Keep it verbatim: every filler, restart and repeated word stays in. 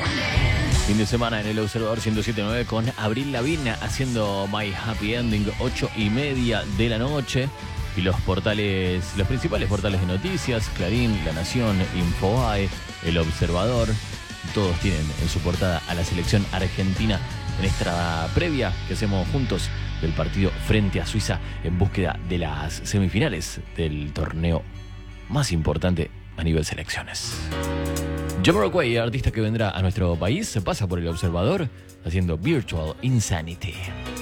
Fin de semana en el Observador ciento siete punto nueve con Avril Lavigne haciendo My Happy Ending, ocho y media de la noche. Y los portales, los principales portales de noticias, Clarín, La Nación, Infobae, El Observador, todos tienen en su portada a la selección argentina en esta previa que hacemos juntos del partido frente a Suiza en búsqueda de las semifinales del torneo más importante a nivel selecciones. Jamiroquai, artista que vendrá a nuestro país, se pasa por El Observador haciendo Virtual Insanity.